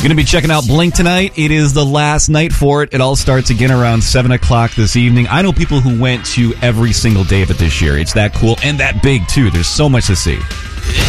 Going to be checking out Blink tonight. It is the last night for it. It all starts again around 7 o'clock this evening. I know people who went to every single day of it this year. It's that cool and that big, too. There's so much to see.